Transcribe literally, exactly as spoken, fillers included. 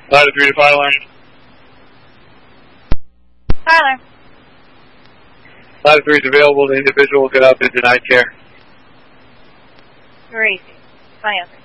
Ladder three to fire alarm. Tyler. Ladder three is available. The individual will get up and denied care. Crazy. Fire.